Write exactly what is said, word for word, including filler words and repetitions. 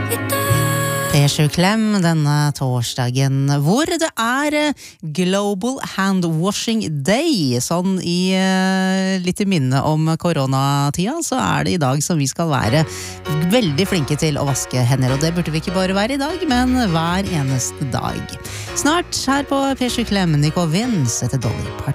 P sju Klem denne torsdagen, hvor det er Global Handwashing Day, sånn i litt i minne om koronatida, så er det i dag som vi skal være veldig flinke til å vaske hender, og det burde vi ikke bare være i dag, men hver eneste dag. Snart her på P sju Klem, Nico Vince etter Dolly Parton.